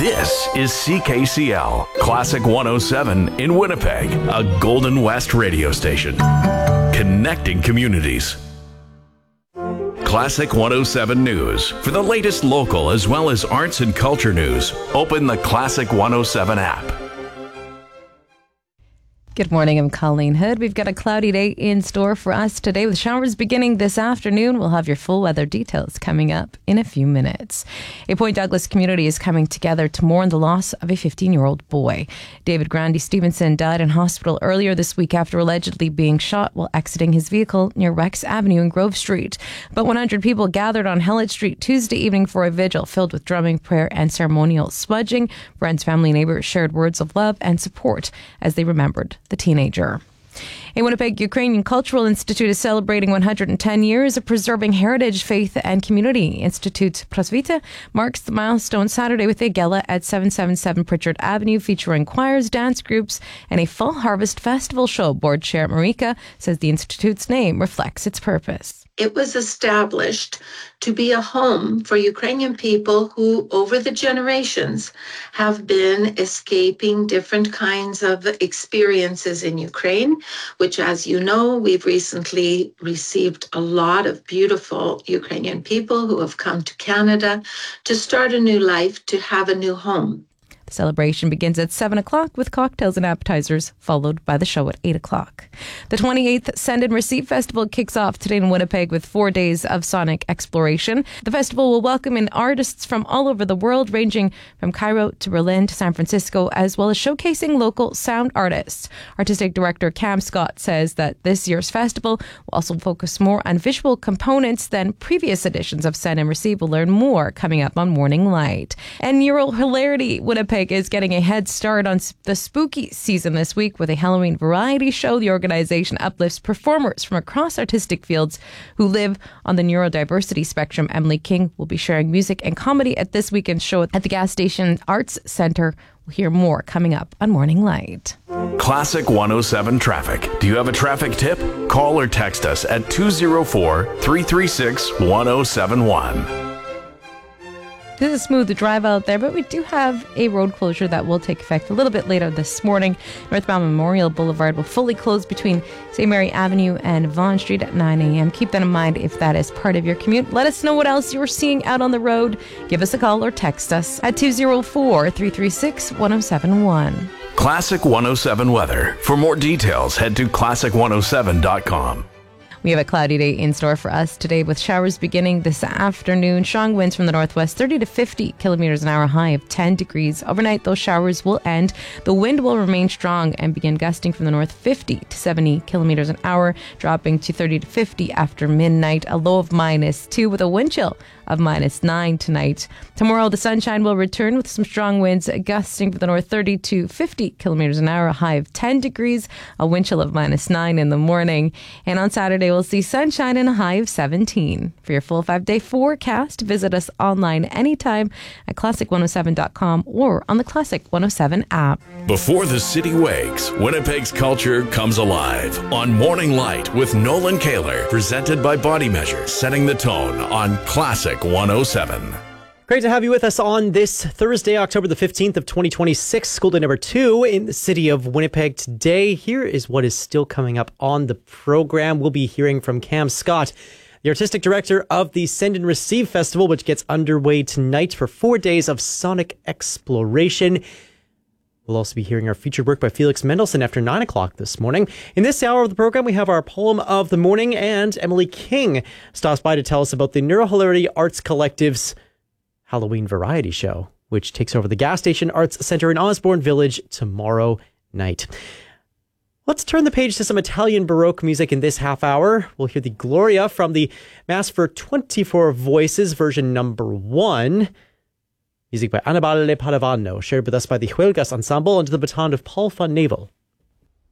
This is CKCL, Classic 107 in Winnipeg, a Golden West radio station. Connecting communities. Classic 107 News. For the latest local as well as arts and culture news, open the Classic 107 app. Good morning, I'm Colleen Hood. We've got a cloudy day in store for us today with showers beginning this afternoon. We'll have your full weather details coming up in a few minutes. A Point Douglas community is coming together to mourn the loss of a 15-year-old boy. David Grandy Stevenson died in hospital earlier this week after allegedly being shot while exiting his vehicle near Rex Avenue and Grove Street. About 100 people gathered on Hellett Street Tuesday evening for a vigil filled with drumming, prayer and ceremonial smudging. Friends, family, and neighbors shared words of love and support as they remembered the teenager. A Winnipeg Ukrainian Cultural Institute is celebrating 110 years of preserving heritage, faith and community. Institute Prosvita marks the milestone Saturday with a gala at 777 Pritchard Avenue featuring choirs, dance groups and a full harvest festival show. Board Chair Marika says the Institute's name reflects its purpose. It was established to be a home for Ukrainian people who, over the generations, have been escaping different kinds of experiences in Ukraine, which, as you know, we've recently received a lot of beautiful Ukrainian people who have come to Canada to start a new life, to have a new home. The celebration begins at 7 o'clock with cocktails and appetizers, followed by the show at 8 o'clock. The 28th Send and Receive Festival kicks off today in Winnipeg with 4 days of sonic exploration. The festival will welcome in artists from all over the world, ranging from Cairo to Berlin to San Francisco, as well as showcasing local sound artists. Artistic director Cam Scott says that this year's festival will also focus more on visual components than previous editions of Send and Receive. We'll learn more coming up on Morning Light. And Neural Hilarity Winnipeg is getting a head start on the spooky season this week with a Halloween variety show. The organization uplifts performers from across artistic fields who live on the neurodiversity spectrum. Emily King will be sharing music and comedy at this weekend's show at the Gas Station Arts Centre. We'll hear more coming up on Morning Light. Classic 107 Traffic. Do you have a traffic tip? Call or text us at 204-336-1071. This is a smooth drive out there, but we do have a road closure that will take effect a little bit later this morning. Northbound Memorial Boulevard will fully close between St. Mary Avenue and Vaughan Street at 9 a.m. Keep that in mind if that is part of your commute. Let us know what else you're seeing out on the road. Give us a call or text us at 204-336-1071. Classic 107 weather. For more details, head to classic107.com. We have a cloudy day in store for us today with showers beginning this afternoon. Strong winds from the northwest, 30 to 50 kilometers an hour, high of 10 degrees. Overnight, those showers will end. The wind will remain strong and begin gusting from the north, 50 to 70 kilometers an hour, dropping to 30 to 50 after midnight. A low of -2 with a wind chill of -9 tonight. Tomorrow, the sunshine will return with some strong winds gusting from the north, 30 to 50 kilometers an hour, a high of 10 degrees, a wind chill of -9 in the morning. And on Saturday, we'll see sunshine and a high of 17. For your full 5-day forecast, visit us online anytime at classic107.com or on the Classic 107 app. Before the city wakes, Winnipeg's culture comes alive on Morning Light with Nolan Kaler, presented by Body Measure, setting the tone on Classic 107. Great to have you with us on this Thursday, October the 15th of 2026, school day number 2 in the city of Winnipeg today. Here is what is still coming up on the program. We'll be hearing from Cam Scott, the artistic director of the Send and Receive Festival, which gets underway tonight for 4 days of sonic exploration. We'll also be hearing our featured work by Felix Mendelssohn after 9 o'clock this morning. In this hour of the program, we have our poem of the morning, and Emily King stops by to tell us about the Neurohilarity Arts Collective's Halloween variety show, which takes over the Gas Station Arts Centre in Osborne Village tomorrow night. Let's turn the page to some Italian Baroque music in this half hour. We'll hear the Gloria from the Mass for 24 Voices, version number 1. Music by Annibale Padovano, shared with us by the Huelgas Ensemble under the baton of Paul van Navel.